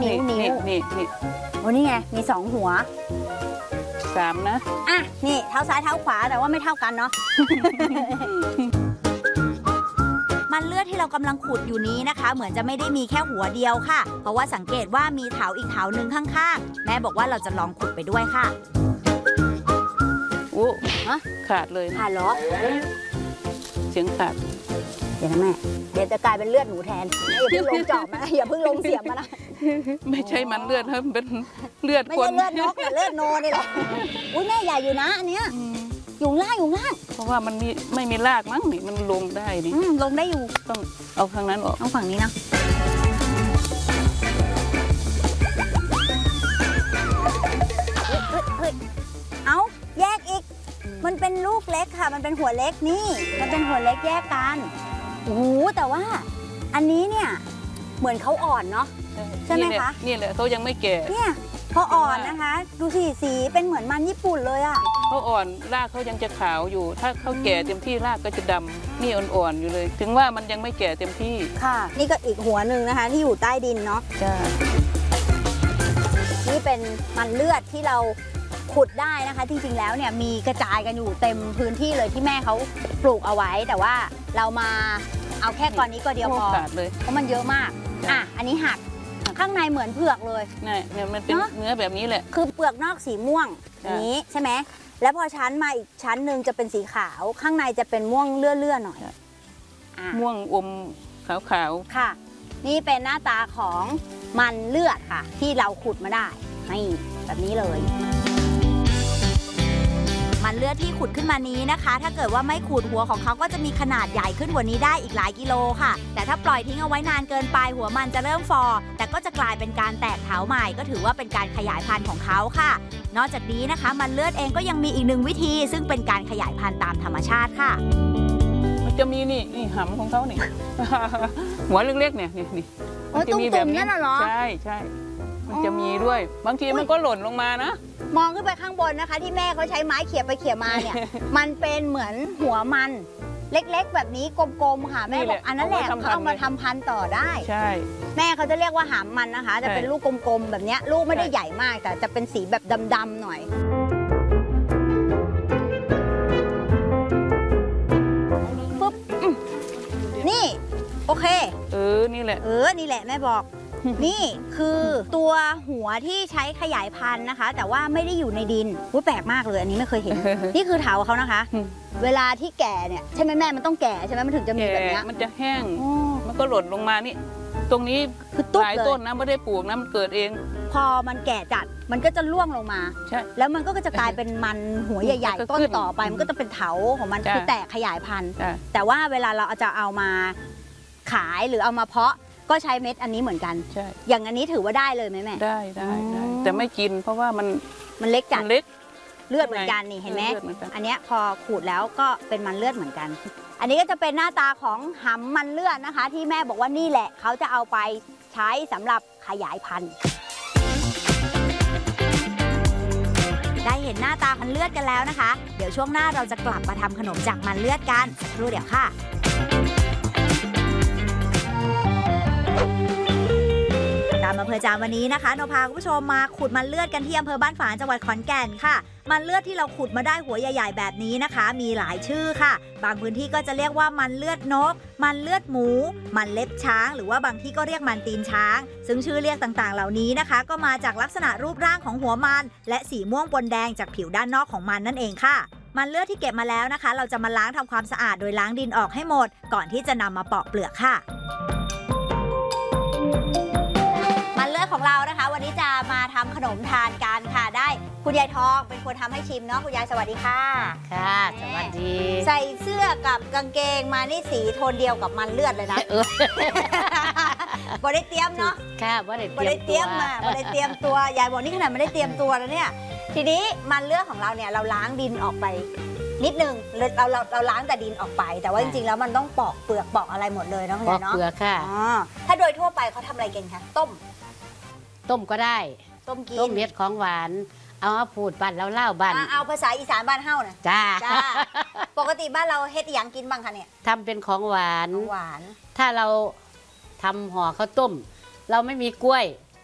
นิ้วนี่โอ้นี่ไงมี2 หัว 3นะอ่ะนี่เท้าซ้ายเท้าขวาแต่ว่าไม่เท่ากันเนาะ มันเลือดที่เรากำลังขุดอยู่นี้นะคะเหมือนจะไม่ได้มีแค่หัวเดียวค่ะเพราะว่าสังเกตว่ามีเถาอีกเถาหนึ่งข้างๆแม่บอกว่าเราจะลองขุดไปด้วยค่ะโอ้ขาดเลยขาดเหรอเสียงขาดเดี๋ยวนะแม่เดี๋ยวจะกลายเป็นเลือดหนูแทนอย่าเพิ่งลงจอบนะอย่าเพิ่งลงเสียบมานะไม่ใช่มันเลือดครับเป็นเลือดคนไม่ใช่เลือดนกแต่เลือดโนนี่แหละอุ้ยแม่ใหญ่อยู่นะอันเนี้ยอยู่ล่างเพราะว่ามันไม่มีรากมั้งนี่มันลงได้นี่ลงได้อยู่ต้องเอาข้างนั้นออกต้องฝั่งนี้นะเอาแยกอีกมันเป็นลูกเล็กค่ะมันเป็นหัวเล็กนี่มันเป็นหัวเล็กแยกกันโอ้โหแต่ว่าอันนี้เนี่ยเหมือนเขาอ่อนเนาะใช่ไหมคะนี่แหละเขายังไม่แก่เนี่ยพออ่อนนะคะดูสิสีเป็นเหมือนมันญี่ปุ่นเลยอ่ะเขาอ่อนรากเขายังจะขาวอยู่ถ้าเขาแก่เต็มที่รากก็จะดำนี่อ่อนๆอยู่เลยถึงว่ามันยังไม่แก่เต็มที่ค่ะนี่ก็อีกหัวหนึ่งนะคะที่อยู่ใต้ดินเนาะจ้านี่เป็นมันเลือดที่เราขุดได้นะคะจริงๆแล้วเนี่ยมีกระจายกันอยู่เต็มพื้นที่เลยที่แม่เขาปลูกเอาไว้แต่ว่าเรามาเอาแค่ก้อนนี้ก็เดียวพอเพราะมันเยอะมากอ่ะอันนี้หักข้างในเหมือนเผือกเลยเนี่ยมันเป็นเนื้อแบบนี้แหละคือเปลือกนอกสีม่วงอย่างนี้ใช่ไหมแล้วพอชั้นมาอีกชั้นหนึ่งจะเป็นสีขาวข้างในจะเป็นม่วงเลื่อนๆหน่อยม่วงอมขาวๆค่ะนี่เป็นหน้าตาของมันเลือดค่ะที่เราขุดมาได้ให้แบบนี้เลยมันเลือดที่ขุดขึ้นมานี้นะคะถ้าเกิดว่าไม่ขุดหัวของเขาก็จะมีขนาดใหญ่ขึ้นกว่านี้ได้อีกหลายกิโลค่ะแต่ถ้าปล่อยทิ้งเอาไว้นานเกินไปหัวมันจะเริ่มฟอแต่ก็จะกลายเป็นการแตกเถาใหม่ก็ถือว่าเป็นการขยายพันธุ์ของเขาค่ะนอกจากนี้นะคะมันเลือดเองก็ยังมีอีก1 วิธีซึ่งเป็นการขยายพันธุ์ตามธรรมชาติค่ะมันจะมีนี่หำของเขานี่ หัวเล็กๆเนี่ยนี่มันจะมีแบบนี้นั่นเหรอใช่มันจะมีด้วยบางทีมันก็หล่นลงมานะมองขึ้นไปข้างบนนะคะที่แม่เขาใช้ไม้เขี่ยไปเขี่ยมาเนี่ย มันเป็นเหมือนหัวมันเล็กๆแบบนี้กลมๆค่ะแม่บอกอันนั้นแหละเขาเอามาทำพันธุ์ต่อได้ใช่แม่เขาจะเรียกว่าหามมันนะคะจะเป็นลูกกลมๆแบบนี้ลูกไม่ได้ใหญ่มากแต่จะเป็นสีแบบดำๆหน่อยปุ๊บนี่โอเคนี่แหละนี่แหละแม่บอกนี่คือตัวหัวที่ใช้ขยายพันธุ์นะคะแต่ว่าไม่ได้อยู่ในดินแปลกมากเลยอันนี้ไม่เคยเห็น นี่คือเถาเขานะคะเวลาที่แก่เนี่ยใช่ไหมแม่มันต้องแก่ใช่ไหมมันถึงจะมีแบบนี้มันจะแห้งมันก็หล่นลงมานี่ตรงนี้คือหลายต้นนะไม่ได้ปลูกนะมันเกิดเองพอมันแก่จัดมันก็จะร่วงลงมาใช่แล้วมันก็จะกลายเป็นมันหัวใหญ่ๆต้นต่อไปมันก็จะเป็นเถาของมันคือแตกขยายพันธุ์แต่ว่าเวลาเราจะเอามาขายหรือเอามาเพาะก็ใช้เม็ดอันนี้เหมือนกันใช่อย่างอันนี้ถือว่าได้เลยไหมแม่ได้แต่ไม่กินเพราะว่ามันเล็กจัดเลือดเหมือนกันนี่เห็นไหมอันนี้พอขูดแล้วก็เป็นมันเลือดเหมือนกันอันนี้ก็จะเป็นหน้าตาของหำมันเลือดนะคะที่แม่บอกว่านี่แหละเขาจะเอาไปใช้สำหรับขยายพันธุ์ได้เห็นหน้าตามันเลือดกันแล้วนะคะเดี๋ยวช่วงหน้าเราจะกลับมาทำขนมจากมันเลือดกันสักครู่เดี๋ยวค่ะตามอำเภอจามวันนี้นะคะเราพาคุณผู้ชมมาขุดมันเลือดกันที่อำเภอบ้านฝางจังหวัดขอนแก่นค่ะมันเลือดที่เราขุดมาได้หัวใหญ่ๆแบบนี้นะคะมีหลายชื่อค่ะบางพื้นที่ก็จะเรียกว่ามันเลือดนกมันเลือดหมูมันเล็บช้างหรือว่าบางที่ก็เรียกมันตีนช้างซึ่งชื่อเรียกต่างๆเหล่านี้นะคะก็มาจากลักษณะรูปร่างของหัวมันและสีม่วงปนแดงจากผิวด้านนอกของมันนั่นเองค่ะมันเลือดที่เก็บมาแล้วนะคะเราจะมาล้างทำความสะอาดโดยล้างดินออกให้หมดก่อนที่จะนำมาปอกเปลือกค่ะมันเลือดของเรานะคะวันนี้จะมาทำขนมทานกันค่ะได้คุณยายทองเป็นคนทำให้ชิมเนาะคุณยายสวัสดีค่ะค่ะสวัสดีใส่เสื้อกับกางเกงมานี่สีโทนเดียวกับมันเลือดเลยนะบ่ได้เตรียมเนาะค่ะบ่ได้เตรียมมาบ่ได้เตรียมตัวยายบอกนี่ขนาดไม่ได้เตรียมตัวแล้วเนี่ยทีนี้มันเลือดของเราเนี่ยเราล้างดินออกไปนิดนึงเราล้างแต่ดินออกไปแต่ว่าจริงๆแล้วมันต้องปอกเปลือกปอกอะไรหมดเลยเนาะคุณยายเนาะปอกเปลือกค่ะถ้าโดยทั่วไปเขาทำอะไรกันคะต้มก็ได้ต้มกินต้มเม็ดของหวานเอาพูดบ้านเราเล่าบ้านเอาภาษาอีสานบ้านเฮ้านะจ้าปกติบ้านเราเฮ็ดอย่างกินบ้างคะเนี่ยทำเป็นของหวานถ้าเราทำห่อข้าวต้มเราไม่มีกล้วย